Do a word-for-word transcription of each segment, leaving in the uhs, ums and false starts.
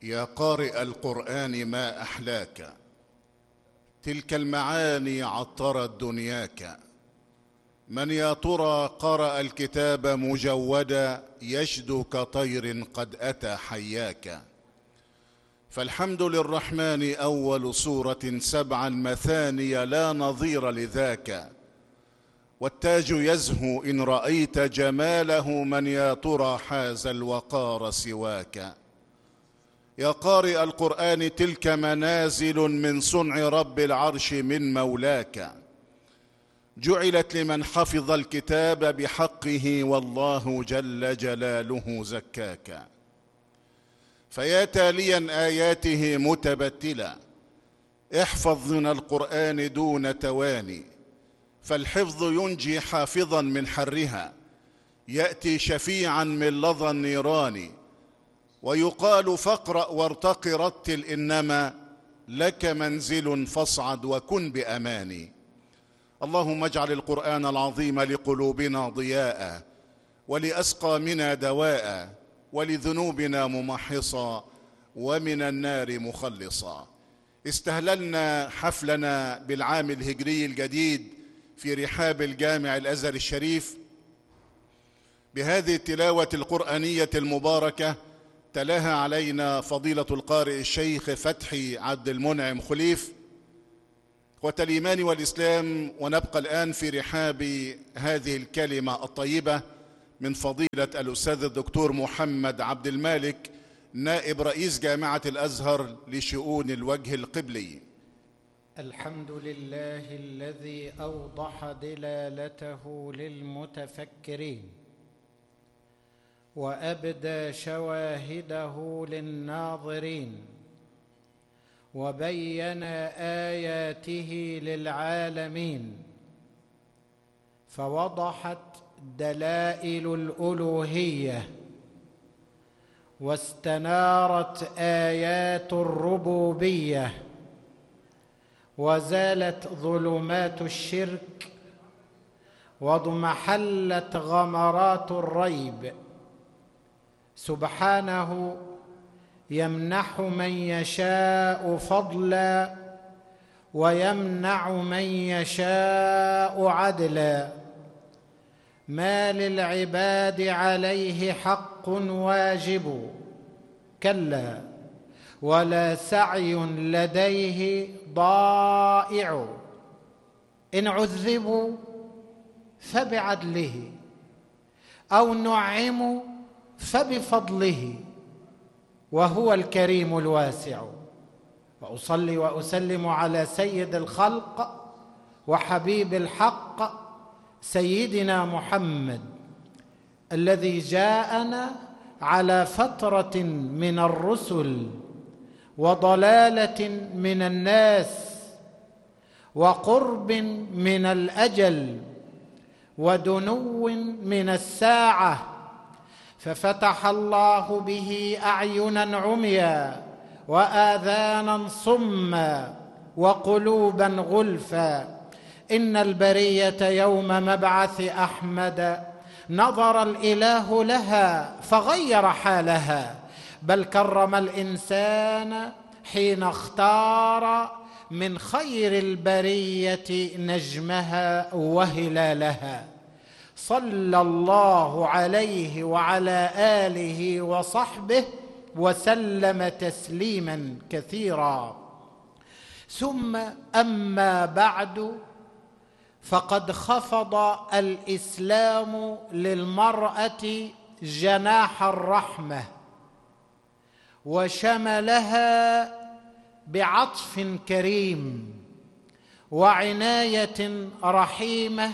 يا قارئ القرآن ما أحلاك، تلك المعاني عطرت دنياك. من يا ترى قرأ الكتاب مجودا، يشدو كطير قد أتى حياك. فالحمد للرحمن أول سورة سبعا مثاني لا نظير لذاك، والتاج يزهو إن رأيت جماله، من يا ترى حاز الوقار سواك. يا قارئ القرآن تلك منازل من صنع رب العرش من مولاك، جعلت لمن حفظ الكتاب بحقه، والله جل جلاله زكاك. فيا تاليا آياته متبتلا، احفظ من القرآن دون تواني، فالحفظ ينجي حافظا من حرها، يأتي شفيعا من لظى النيران. ويقال فاقرأ وارتق رتل، إنما لك منزل فاصعد وكن بأماني. اللهم اجعل القرآن العظيم لقلوبنا ضياء، ولأسقامنا دواء، ولذنوبنا ممحصا، ومن النار مخلصا. استهللنا حفلنا بالعام الهجري الجديد في رحاب الجامع الأزهر الشريف بهذه التلاوة القرآنية المباركة، تلاها علينا فضيلة القارئ الشيخ فتحي عبد المنعم خليف. إخوة الإيمان والإسلام، ونبقى الآن في رحاب هذه الكلمة الطيبة من فضيلة الأستاذ الدكتور محمد عبد المالك، نائب رئيس جامعة الأزهر لشؤون الوجه القبلي. الحمد لله الذي أوضح دلالته للمتفكرين، وأبدى شواهده للناظرين، وبين آياته للعالمين، فوضحت دلائل الألوهية، واستنارت آيات الربوبية، وزالت ظلمات الشرك، واضمحلت غمرات الريب. سبحانه يمنح من يشاء فضلا، ويمنع من يشاء عدلا. ما للعباد عليه حق واجب، كلا ولا سعي لديه ضائع. إن عذبوا فبعدله، أو نعموا فبفضله، وهو الكريم الواسع. وأصلي وأسلم على سيد الخلق وحبيب الحق سيدنا محمد، الذي جاءنا على فترة من الرسل، وضلالة من الناس، وقرب من الأجل، ودنو من الساعة، ففتح الله به أعينا عميا، وآذانا صما، وقلوبا غلفا. إن البرية يوم مبعث أحمد نظر الإله لها فغير حالها، بل كرم الإنسان حين اختار من خير البرية نجمها وهلالها. صلى الله عليه وعلى آله وصحبه وسلم تسليما كثيرا. ثم أما بعد، فقد خفض الإسلام للمرأة جناح الرحمة، وشملها بعطف كريم وعناية رحيمة،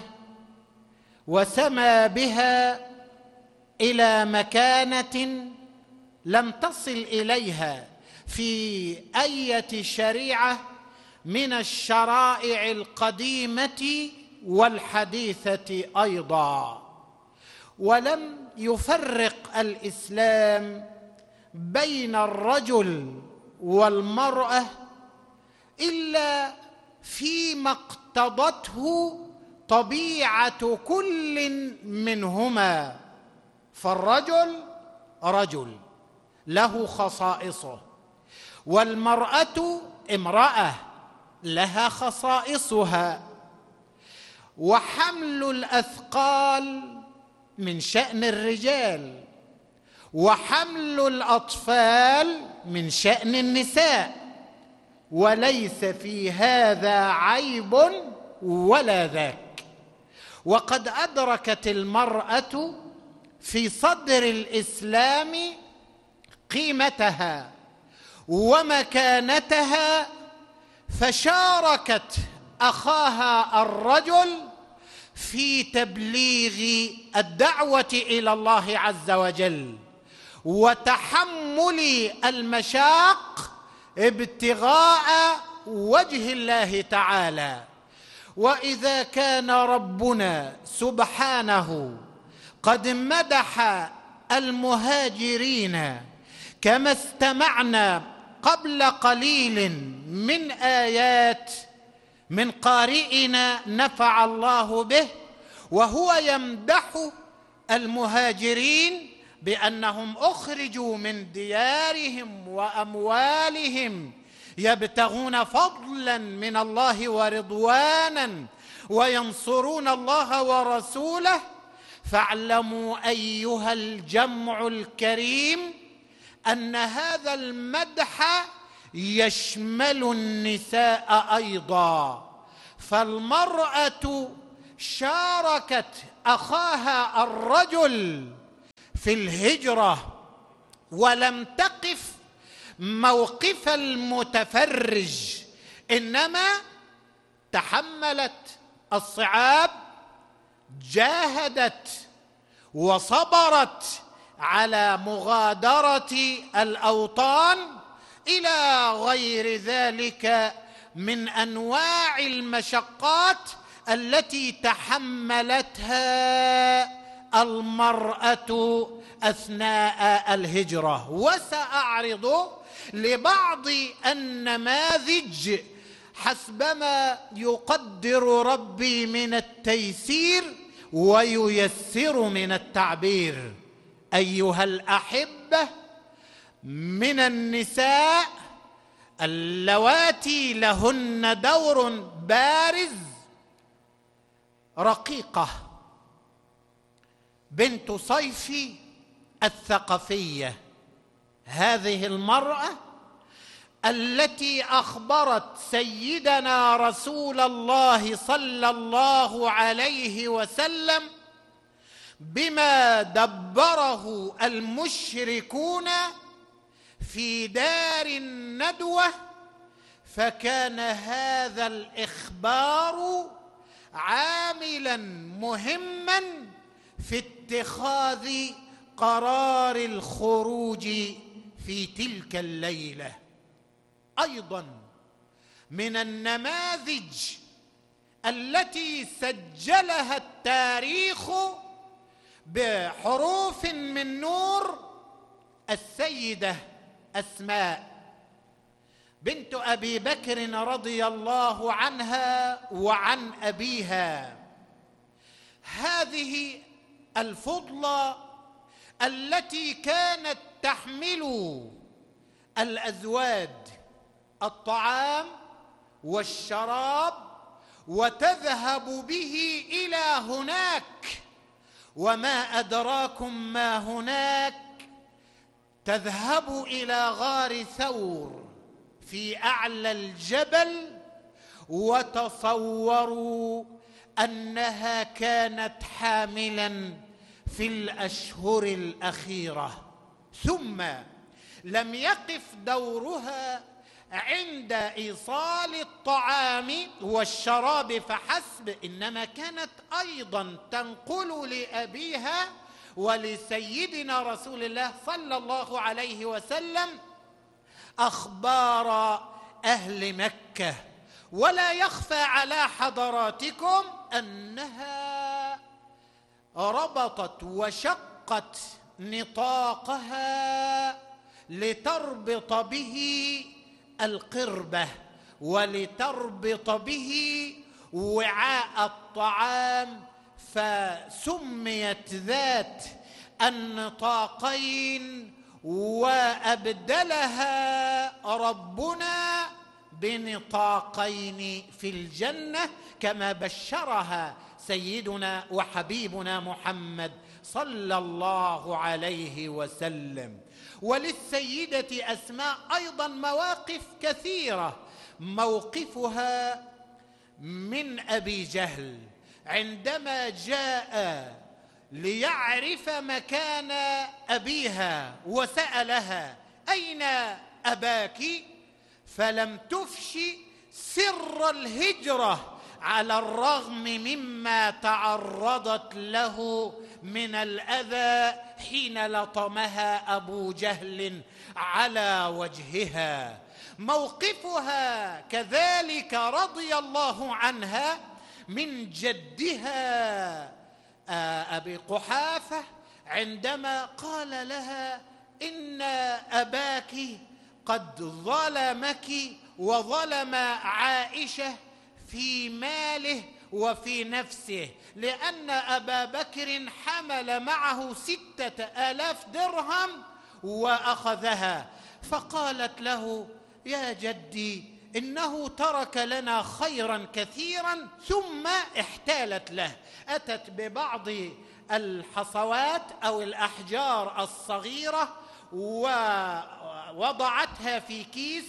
وسمى بها إلى مكانة لم تصل إليها في أية شريعة من الشرائع القديمة والحديثة أيضا. ولم يفرق الإسلام بين الرجل والمرأة إلا فيما اقتضته طبيعة كل منهما. فالرجل رجل له خصائصه، والمرأة امرأة لها خصائصها، وحمل الأثقال من شأن الرجال، وحمل الأطفال من شأن النساء، وليس في هذا عيب ولا ذاك. وقد أدركت المرأة في صدر الإسلام قيمتها ومكانتها، فشاركت أخاها الرجل في تبليغ الدعوة إلى الله عز وجل وتحمل المشاق ابتغاء وجه الله تعالى. وإذا كان ربنا سبحانه قد مدح المهاجرين كما استمعنا قبل قليل من آيات من قارئنا نفع الله به، وهو يمدح المهاجرين بأنهم أخرجوا من ديارهم وأموالهم يبتغون فضلا من الله ورضوانا وينصرون الله ورسوله، فاعلموا أيها الجمع الكريم أن هذا المدح يشمل النساء أيضا. فالمرأة شاركت أخاها الرجل في الهجرة ولم تقف موقف المتفرج، إنما تحملت الصعاب، جاهدت وصبرت على مغادرة الأوطان إلى غير ذلك من أنواع المشقات التي تحملتها المرأة أثناء الهجرة. وسأعرض لبعض النماذج حسبما يقدر ربي من التيسير وييسر من التعبير. أيها الأحبة، من النساء اللواتي لهن دور بارز رقيقة بنت صيفي الثقفية، هذه المرأة التي أخبرت سيدنا رسول الله صلى الله عليه وسلم بما دبره المشركون في دار الندوة، فكان هذا الإخبار عاملا مهما في اتخاذ قرار الخروج في تلك الليلة. أيضا من النماذج التي سجلها التاريخ بحروف من نور السيدة أسماء بنت أبي بكر رضي الله عنها وعن أبيها. هذه الفضلة التي كانت تحمل الأزواج الطعام والشراب وتذهب به إلى هناك، وما أدراكم ما هناك، تذهب إلى غار ثور في أعلى الجبل، وتصوروا أنها كانت حاملا في الأشهر الأخيرة. ثم لم يقف دورها عند إيصال الطعام والشراب فحسب، إنما كانت أيضا تنقل لأبيها ولسيدنا رسول الله صلى الله عليه وسلم أخبار أهل مكة. ولا يخفى على حضراتكم أنها ربطت وشقت نطاقها لتربط به القربة ولتربط به وعاء الطعام، فسميت ذات النطاقين وأبدلها ربنا بنطاقين في الجنة كما بشرها سيدنا وحبيبنا محمد صلى الله عليه وسلم. وللسيدة أسماء أيضا مواقف كثيرة. موقفها من أبي جهل عندما جاء ليعرف مكان أبيها وسألها: أين أباك؟ فلم تفشي سر الهجرة على الرغم مما تعرضت له من الأذى حين لطمها أبو جهل على وجهها. موقفها كذلك رضي الله عنها من جدها أبي قحافة عندما قال لها: إن أباك قد ظلمك وظلم عائشة في ماله وفي نفسه، لأن أبا بكر حمل معه ستة آلاف درهم وأخذها. فقالت له: يا جدي، إنه ترك لنا خيرا كثيرا ثم احتالت له. أتت ببعض الحصوات أو الأحجار الصغيرة ووضعتها في كيس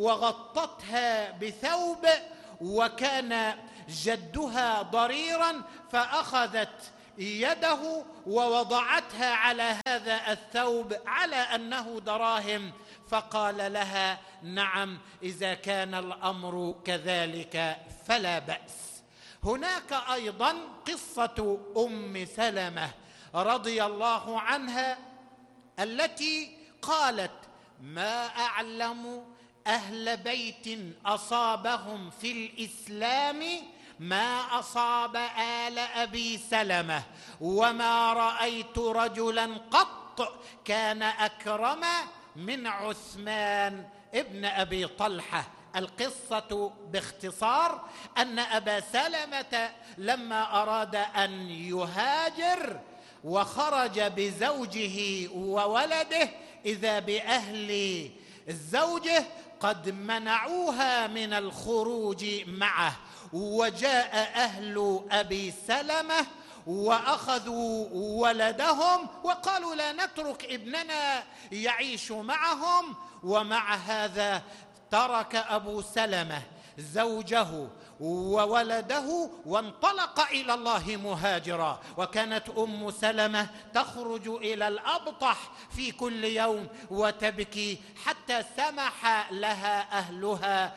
وغطتها بثوب، وكان جدها ضريرا فأخذت يده ووضعتها على هذا الثوب على أنه دراهم. فقال لها: نعم، إذا كان الأمر كذلك فلا بأس. هناك أيضا قصة أم سلمة رضي الله عنها التي قالت: ما أعلم أهل بيت أصابهم في الإسلام ما أصاب آل أبي سلمة، وما رأيت رجلا قط كان أكرم من عثمان ابن أبي طلحة. القصة باختصار أن أبا سلمة لما أراد أن يهاجر وخرج بزوجه وولده، إذا بأهل الزوجة قد منعوها من الخروج معه، وجاء أهل أبي سلمة وأخذوا ولدهم وقالوا: لا نترك ابننا يعيش معهم. ومع هذا ترك أبو سلمة زوجه وولده وانطلق إلى الله مهاجرا. وكانت أم سلمة تخرج إلى الأبطح في كل يوم وتبكي حتى سمح لها أهلها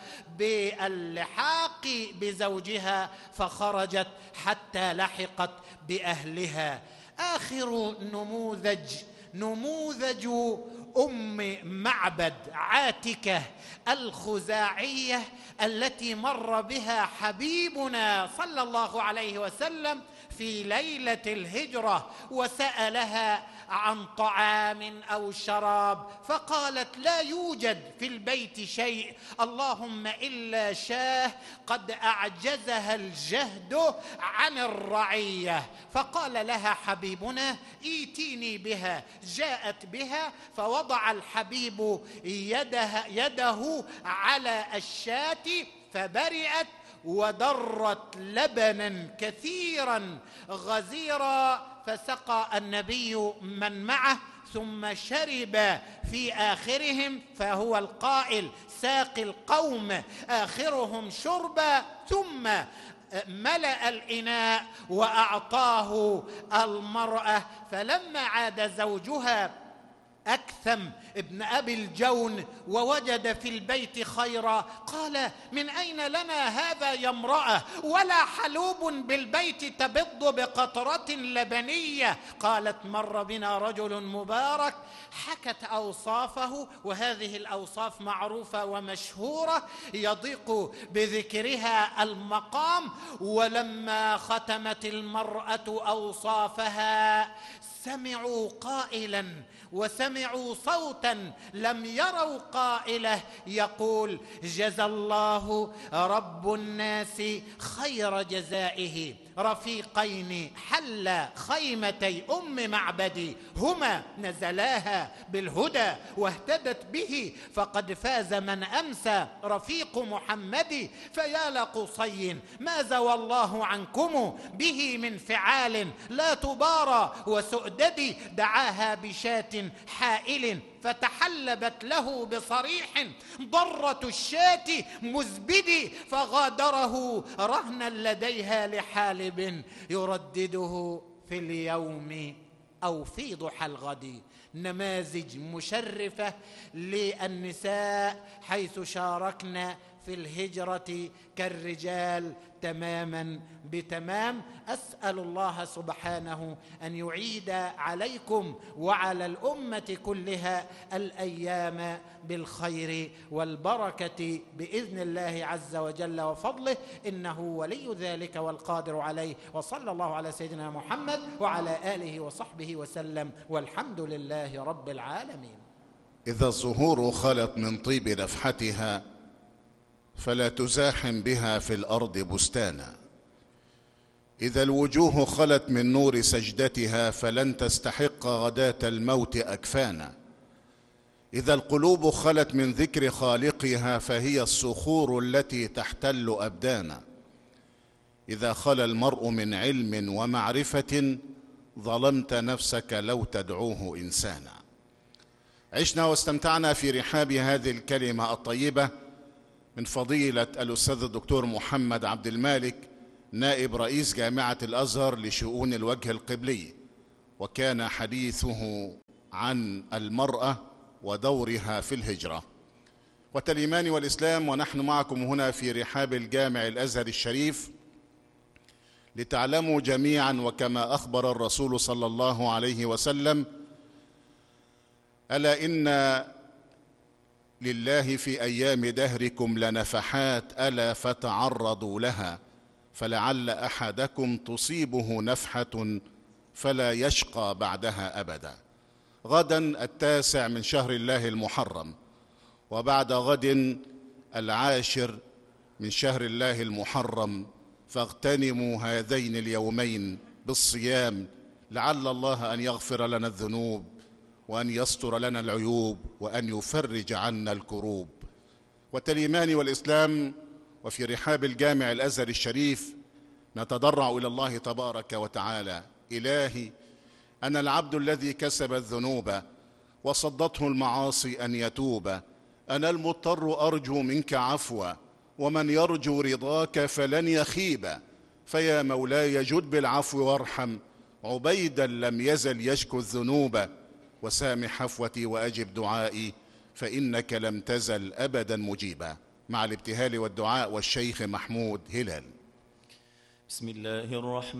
باللحاق بزوجها، فخرجت حتى لحقت بأهلها. آخر نموذج نموذج أم معبد عاتكة الخزاعية التي مر بها حبيبنا صلى الله عليه وسلم في ليلة الهجرة وسألها عن طعام أو شراب، فقالت: لا يوجد في البيت شيء، اللهم إلا شاه قد أعجزها الجهد عن الرعية. فقال لها حبيبنا: ائتيني بها. جاءت بها فوضع الحبيب يده, يده على الشاة فبرئت ودرت لبنا كثيرا غزيرا، فسقى النبي من معه ثم شرب في آخرهم، فهو القائل: ساقي القوم آخرهم شربا، ثم ملأ الإناء وأعطاه المرأة. فلما عاد زوجها أكثم ابن أبي الجون ووجد في البيت خيرا قال: من أين لنا هذا يا امرأة؟ ولا حلوب بالبيت تبض بقطرة لبنية. قالت: مر بنا رجل مبارك. حكت أوصافه، وهذه الأوصاف معروفة ومشهورة يضيق بذكرها المقام. ولما ختمت المرأة أوصافها سمعوا قائلا وسمعوا صوتا لم يروا قائله يقول: جزى الله رب الناس خير جزائه، رفيقين حل خيمتي أم معبد، هما نزلاها بالهدى واهتدت به، فقد فاز من أمسى رفيق محمد. فيا لقصي ما زوى الله عنكم به من فعال لا تبارى وسؤدد، دعاها بشاة حائل فتحلبت له بصريح ضرة الشاة مزبد، فغادره رهنا لديها لحالب يردده في اليوم أو في ضحى الغد. نماذج مشرفة للنساء حيث شاركنا في الهجرة كالرجال تماما بتمام. أسأل الله سبحانه أن يعيد عليكم وعلى الأمة كلها الأيام بالخير والبركة بإذن الله عز وجل وفضله، إنه ولي ذلك والقادر عليه. وصلى الله على سيدنا محمد وعلى آله وصحبه وسلم، والحمد لله رب العالمين. إذا الزهور خلت من طيب نفحتها فلا تزاحم بها في الأرض بستانا، إذا الوجوه خلت من نور سجدتها فلن تستحق غداة الموت أكفانا، إذا القلوب خلت من ذكر خالقها فهي الصخور التي تحتل أبدانا، إذا خلا المرء من علم ومعرفة ظلمت نفسك لو تدعوه إنسانا. عشنا واستمتعنا في رحاب هذه الكلمة الطيبة من فضيلة الأستاذ الدكتور محمد عبد المالك، نائب رئيس جامعة الأزهر لشؤون الوجه القبلي، وكان حديثه عن المرأة ودورها في الهجرة. والإيمان والإسلام، ونحن معكم هنا في رحاب الجامع الأزهر الشريف لتعلموا جميعا، وكما أخبر الرسول صلى الله عليه وسلم: ألا إن لله في أيام دهركم لنفحات ألا فتعرضوا لها، فلعل أحدكم تصيبه نفحة فلا يشقى بعدها أبدا. غدا التاسع من شهر الله المحرم، وبعد غد العاشر من شهر الله المحرم، فاغتنموا هذين اليومين بالصيام، لعل الله أن يغفر لنا الذنوب وأن يستر لنا العيوب وأن يفرج عنا الكروب. والإيمان والإسلام، وفي رحاب الجامع الأزهر الشريف نتضرع إلى الله تبارك وتعالى: إلهي، أنا العبد الذي كسب الذنوب وصدته المعاصي أن يتوب، أنا المضطر أرجو منك عفوا، ومن يرجو رضاك فلن يخيب، فيا مولاي جد بالعفو وارحم عبيدا لم يزل يشكو الذنوب، وسامح عفوتي وأجب دعائي فإنك لم تزل أبدا مجيبا. مع الابتهال والدعاء والشيخ محمود هلال. بسم الله الرحمن